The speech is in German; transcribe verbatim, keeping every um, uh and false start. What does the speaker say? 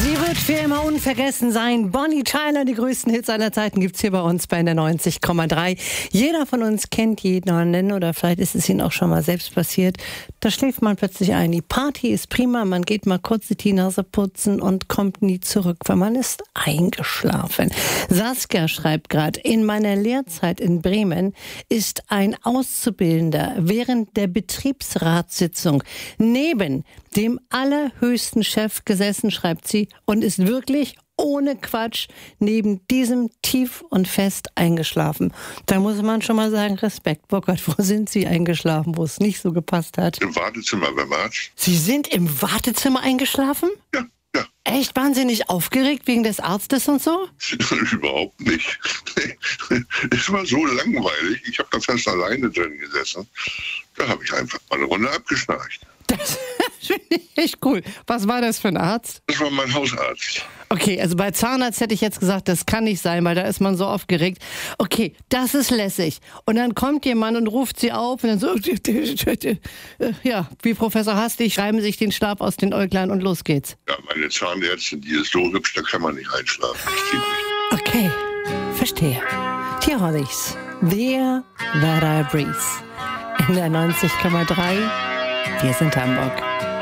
Sie wird für immer unvergessen sein. Bonnie Tyler, die größten Hits aller Zeiten, gibt's hier bei uns bei der neunzig Komma drei. Jeder von uns kennt jemanden, oder vielleicht ist es Ihnen auch schon mal selbst passiert. Da schläft man plötzlich ein. Die Party ist prima, man geht mal kurz die Nase putzen und kommt nie zurück, weil man ist eingeschlafen. Saskia schreibt gerade, in meiner Lehrzeit in Bremen ist ein Auszubildender während der Betriebsratssitzung neben dem allerhöchsten Chef gesessen, schreibt sie, und ist wirklich ohne Quatsch neben diesem tief und fest eingeschlafen. Da muss man schon mal sagen, Respekt. Burkhard, wo sind Sie eingeschlafen, wo es nicht so gepasst hat? Im Wartezimmer beim Arzt. Sie sind im Wartezimmer eingeschlafen? Ja, ja. Echt? Waren Sie nicht aufgeregt wegen des Arztes und so? Überhaupt nicht. Es war so langweilig. Ich habe da fast alleine drin gesessen. Da habe ich einfach mal eine Runde abgeschnarcht. Das finde ich echt cool. Was war das für ein Arzt? Das war mein Hausarzt. Okay, also bei Zahnarzt hätte ich jetzt gesagt, das kann nicht sein, weil da ist man so aufgeregt. Okay, das ist lässig. Und dann kommt jemand und ruft sie auf und dann so, ja, wie Professor Hastig, schreiben sich den Stab aus den Äuglein und los geht's. Ja, meine Zahnärztin, die ist so hübsch, da kann man nicht einschlafen. Das geht nicht. Okay, verstehe. Hier habe ich's. There That I Breathe. In der neunzig Komma drei. Wir sind Hamburg.